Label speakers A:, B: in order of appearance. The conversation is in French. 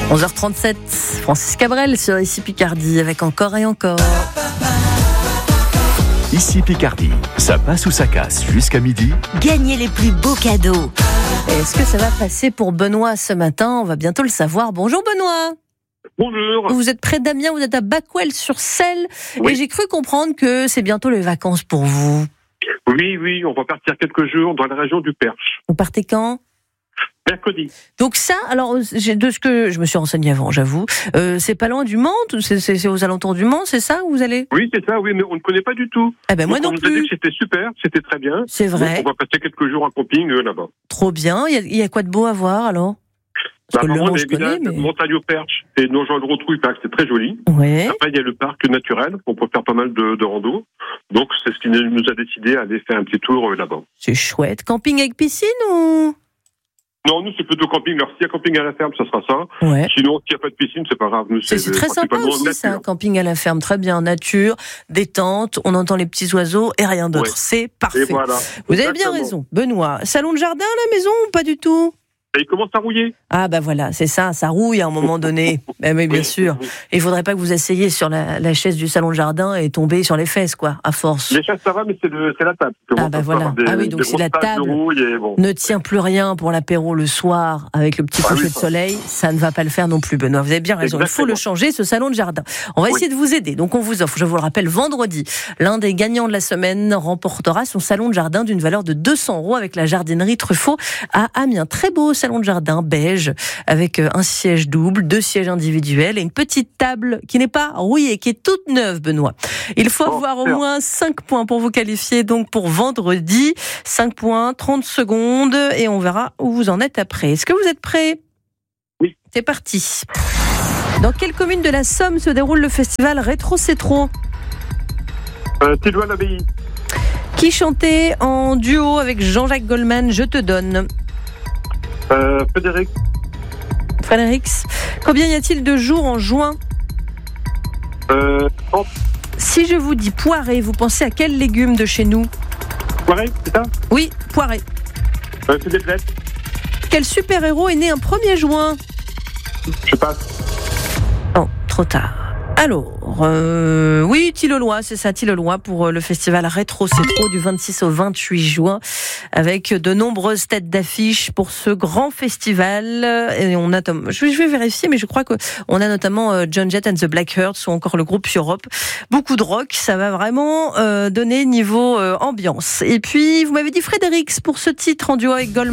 A: 11h37, Francis Cabrel sur Ici Picardie avec Encore et Encore.
B: Ici Picardie, ça passe ou ça casse jusqu'à midi.
C: Gagnez les plus beaux cadeaux.
A: Est-ce que ça va passer pour Benoît ce matin? On va bientôt le savoir. Bonjour Benoît.
D: Bonjour.
A: Vous êtes près d'Amiens, vous êtes à Bacquel-sur-Celle.
D: Oui.
A: Et j'ai cru comprendre que c'est bientôt les vacances pour vous.
D: Oui, on va partir quelques jours dans la région du Perche.
A: Vous partez quand?
D: Mercredi.
A: Donc ça, alors de ce que je me suis renseignée avant, j'avoue, c'est pas loin du Mans, c'est aux alentours du Mans, c'est ça où vous allez?
D: Oui, c'est ça, oui, mais on ne connaît pas du tout.
A: Eh ben moi
D: Donc,
A: non
D: on nous a dit
A: plus.
D: que c'était super, c'était très bien.
A: C'est vrai.
D: Donc, on va passer quelques jours en camping là-bas.
A: Trop bien. Il y a quoi de beau à voir alors? Parce que le Mans, je connais, mais...
D: Montagne au Perche et Nogent-le-Rotrou, il paraît que c'est très joli.
A: Ouais.
D: Après, il y a le parc naturel, on peut faire pas mal de rando. Donc, c'est ce qui nous a décidé à aller faire un petit tour là-bas.
A: C'est chouette. Camping avec piscine ou?
D: Non, nous, c'est plutôt camping. Alors, s'il y a camping à la ferme, ça sera ça.
A: Ouais.
D: Sinon, s'il n'y a pas de piscine, c'est pas grave. Nous,
A: C'est très sympa aussi, ça, camping à la ferme. Très bien, nature, détente, on entend les petits oiseaux et rien d'autre. Ouais. C'est parfait.
D: Et voilà.
A: Vous avez bien raison. Benoît, salon de jardin à la maison ou pas du tout?
D: Et il commence à rouiller.
A: Ah bah voilà, c'est ça rouille à un moment donné. Mais bien sûr. Et il faudrait pas que vous essayiez sur la chaise du salon de jardin et tomber sur les fesses, quoi, à force.
D: Les chaises, ça va, mais c'est la table.
A: Ah bah voilà. Oui, donc si la table ne tient plus rien pour l'apéro le soir avec le petit coucher de soleil, ça ne va pas le faire non plus, Benoît. Vous avez bien raison. Exactement. Il faut le changer, ce salon de jardin. On va essayer de vous aider. Donc on vous offre, je vous le rappelle, vendredi, l'un des gagnants de la semaine remportera son salon de jardin d'une valeur de 200 € avec la jardinerie Truffaut à Amiens. Très beau salon de jardin beige avec un siège double, 2 sièges individuels et une petite table qui n'est pas rouillée, qui est toute neuve, Benoît. Il faut avoir au moins 5 points pour vous qualifier donc pour vendredi. 5 points, 30 secondes et on verra où vous en êtes après. Est-ce que vous êtes prêts?
D: Oui.
A: C'est parti. Dans quelle commune de la Somme se déroule le festival Rétro C'est Trop?
D: Tilloy-l'Abbaye.
A: Qui chantait en duo avec Jean-Jacques Goldman, Je te donne? Frédéric. Combien y a-t-il de jours en juin?
D: 30.
A: Si je vous dis poiré, vous pensez à quel légume de chez nous?
D: Poiré, c'est ça?
A: Oui, poiré.
D: C'est des blettes.
A: Quel super-héros est né un 1er juin?
D: Je passe.
A: Oh, trop tard. Alors, oui, Tilleloy, c'est ça, Tilleloy pour le festival Rétro C'est Trop du 26 au 28 juin avec de nombreuses têtes d'affiche pour ce grand festival. Et on a, je vais vérifier, mais je crois qu'on a notamment John Jett and the Blackhearts ou encore le groupe Europe. Beaucoup de rock, ça va vraiment donner niveau ambiance. Et puis, vous m'avez dit Frédéric pour ce titre en duo avec Goldman.